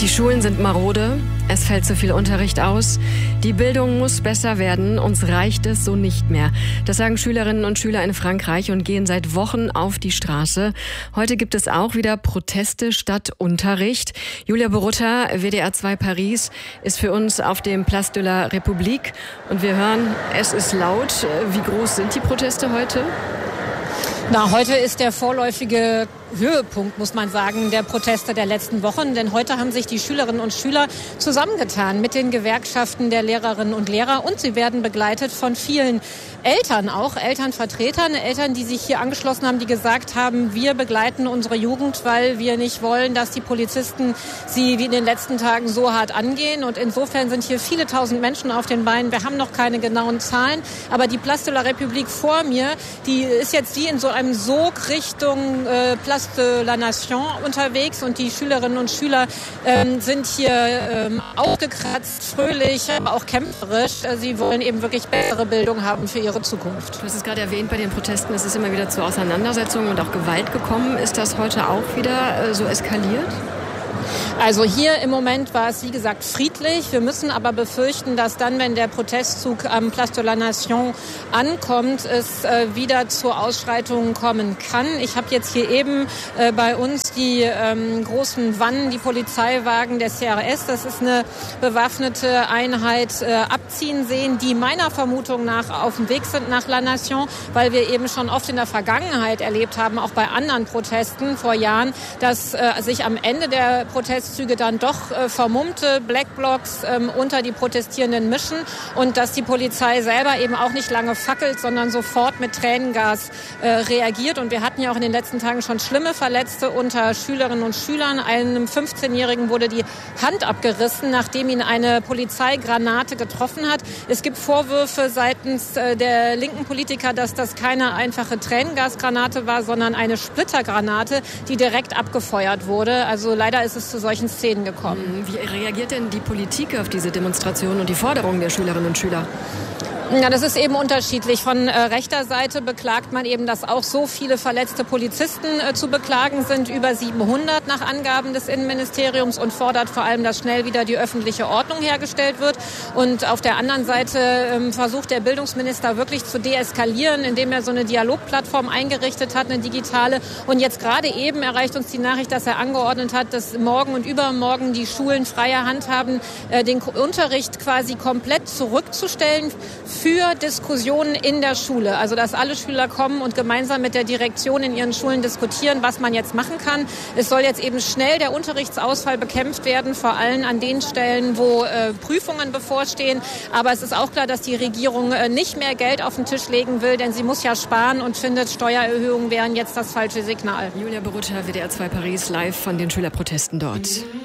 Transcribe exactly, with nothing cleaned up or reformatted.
Die Schulen sind marode, es fällt zu viel Unterricht aus. Die Bildung muss besser werden, uns reicht es so nicht mehr. Das sagen Schülerinnen und Schüler in Frankreich und gehen seit Wochen auf die Straße. Heute gibt es auch wieder Proteste statt Unterricht. Julia Borutta, W D R zwei Paris, ist für uns auf dem Place de la République und wir hören, es ist laut. Wie groß sind die Proteste heute? Na, heute ist der vorläufige Höhepunkt, muss man sagen, der Proteste der letzten Wochen. Denn heute haben sich die Schülerinnen und Schüler zusammengetan mit den Gewerkschaften der Lehrerinnen und Lehrer. Und sie werden begleitet von vielen Eltern auch, Elternvertretern, Eltern, die sich hier angeschlossen haben, die gesagt haben, wir begleiten unsere Jugend, weil wir nicht wollen, dass die Polizisten sie wie in den letzten Tagen so hart angehen. Und insofern sind hier viele tausend Menschen auf den Beinen. Wir haben noch keine genauen Zahlen. Aber die Place de la République vor mir, die ist jetzt wie in so einem Sog Richtung äh, Place de la Nation unterwegs und die Schülerinnen und Schüler ähm, sind hier ähm, aufgekratzt, fröhlich, aber auch kämpferisch. Sie wollen eben wirklich bessere Bildung haben für ihre Zukunft. Du hast es gerade erwähnt, bei den Protesten ist es immer wieder zu Auseinandersetzungen und auch Gewalt gekommen. Ist das heute auch wieder äh, so eskaliert? Also hier im Moment war es, wie gesagt, friedlich. Wir müssen aber befürchten, dass dann, wenn der Protestzug am Place de la Nation ankommt, es äh, wieder zu Ausschreitungen kommen kann. Ich habe jetzt hier eben äh, bei uns die ähm, großen Wannen, die Polizeiwagen der C R S, das ist eine bewaffnete Einheit, äh, abziehen sehen, die meiner Vermutung nach auf dem Weg sind nach La Nation, weil wir eben schon oft in der Vergangenheit erlebt haben, auch bei anderen Protesten vor Jahren, dass äh, sich am Ende der Protestzüge dann doch äh, vermummte Blackblocs ähm, unter die Protestierenden mischen und dass die Polizei selber eben auch nicht lange fackelt, sondern sofort mit Tränengas äh, reagiert. Und wir hatten ja auch in den letzten Tagen schon schlimme Verletzte unter Schülerinnen und Schülern. Einem fünfzehnjährigen wurde die Hand abgerissen, nachdem ihn eine Polizeigranate getroffen hat. Es gibt Vorwürfe seitens äh, der linken Politiker, dass das keine einfache Tränengasgranate war, sondern eine Splittergranate, die direkt abgefeuert wurde. Also leider ist es zu solchen Szenen gekommen. Wie reagiert denn die Politik auf diese Demonstrationen und die Forderungen der Schülerinnen und Schüler? Ja, das ist eben unterschiedlich. Von äh, rechter Seite beklagt man eben, dass auch so viele verletzte Polizisten äh, zu beklagen sind, über siebenhundert nach Angaben des Innenministeriums, und fordert vor allem, dass schnell wieder die öffentliche Ordnung hergestellt wird. Und auf der anderen Seite ähm, versucht der Bildungsminister wirklich zu deeskalieren, indem er so eine Dialogplattform eingerichtet hat, eine digitale. Und jetzt gerade eben erreicht uns die Nachricht, dass er angeordnet hat, dass morgen und übermorgen die Schulen freie Hand haben, äh, den Unterricht quasi komplett zurückzustellen für Diskussionen in der Schule. Also dass alle Schüler kommen und gemeinsam mit der Direktion in ihren Schulen diskutieren, was man jetzt machen kann. Es soll jetzt eben schnell der Unterrichtsausfall bekämpft werden, vor allem an den Stellen, wo äh, Prüfungen bevorstehen. Aber es ist auch klar, dass die Regierung äh, nicht mehr Geld auf den Tisch legen will, denn sie muss ja sparen und findet, Steuererhöhungen wären jetzt das falsche Signal. Julia Borutta, W D R zwei Paris, live von den Schülerprotesten dort.